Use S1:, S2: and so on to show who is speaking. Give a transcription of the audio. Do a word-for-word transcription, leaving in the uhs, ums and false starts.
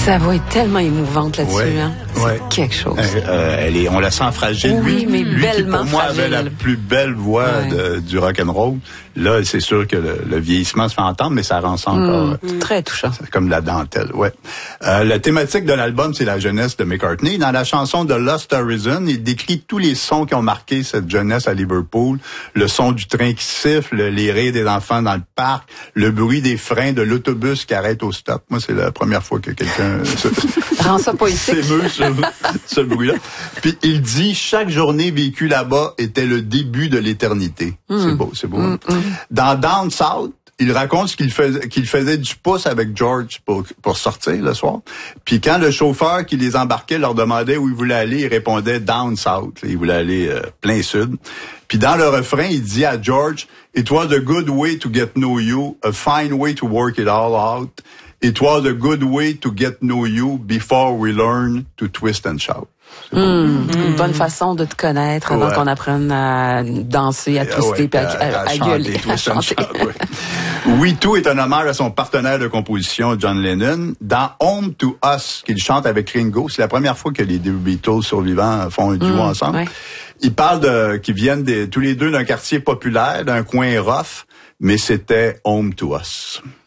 S1: Sa voix est tellement émouvante là-dessus.
S2: Ouais,
S1: hein? C'est
S2: ouais.
S1: quelque chose.
S2: Euh, euh, elle est, on la sent fragile.
S1: Oui,
S2: lui,
S1: mais
S2: lui
S1: bellement
S2: qui, pour moi,
S1: fragile.
S2: avait la plus belle voix
S1: ouais.
S2: de, du rock'n'roll. Là, c'est sûr que le, le vieillissement se fait entendre, mais ça rend ça encore...
S1: Mmh, euh, très touchant.
S2: C'est comme de la dentelle, ouais. Euh, la thématique de l'album, c'est la jeunesse de McCartney. Dans la chanson de Lost Horizon, il décrit tous les sons qui ont marqué cette jeunesse à Liverpool. Le son du train qui siffle, les rires des enfants dans le parc, le bruit des freins de l'autobus qui arrête au stop. Moi, c'est la première fois que quelqu'un se...
S1: Rend ça poétique.
S2: s'émeut sur ce bruit-là. Puis il dit, chaque journée vécue là-bas était le début de l'éternité. Mmh. C'est beau, c'est beau. Mmh, hein? Mmh. Dans Down South, il raconte ce qu'il faisait, qu'il faisait du pouce avec George pour, pour sortir le soir. Puis quand le chauffeur qui les embarquait leur demandait où ils voulaient aller, il répondait Down South. Il voulait aller euh, plein sud. Puis dans le refrain, il dit à George, It was a good way to get know you, a fine way to work it all out. It was a good way to get know you before we learn to twist and shout.
S1: Mmh, mmh. Une bonne façon de te connaître avant ouais. qu'on apprenne à danser, à twister, ouais, puis à, à, à, à gueuler, à chanter.
S2: Ouais. We Too est un hommage à son partenaire de composition, John Lennon. Dans Home to Us, qu'il chante avec Ringo, c'est la première fois que les deux Beatles survivants font un duo mmh, ensemble. Ouais. Ils parlent de, qu'ils viennent des, tous les deux d'un quartier populaire, d'un coin rough, mais c'était Home to Us.